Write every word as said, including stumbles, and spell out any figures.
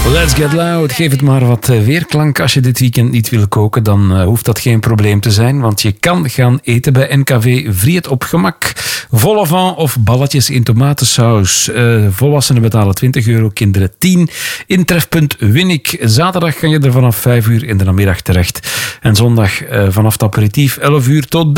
Let's get loud. Geef het maar wat weerklank. Als je dit weekend niet wil koken, dan uh, hoeft dat geen probleem te zijn. Want je kan gaan eten bij N K V Vriet op gemak. Vol au vent of balletjes in tomatensaus. Uh, volwassenen betalen twintig euro, kinderen tien. In trefpunt Winnik. Zaterdag kan je er vanaf vijf uur in de namiddag terecht. En zondag uh, vanaf het aperitief elf uur tot